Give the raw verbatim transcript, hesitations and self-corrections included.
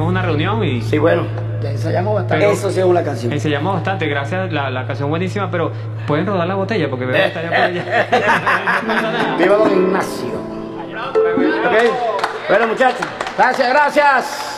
teníamos una reunión y... Sí, bueno, ensayamos bastante. Pero eso sí es una canción. Ensayamos bastante, gracias, la, la canción buenísima, pero pueden rodar la botella porque veo que está allá por allá. Viva don Ignacio. Ok, bueno muchachos, gracias, gracias.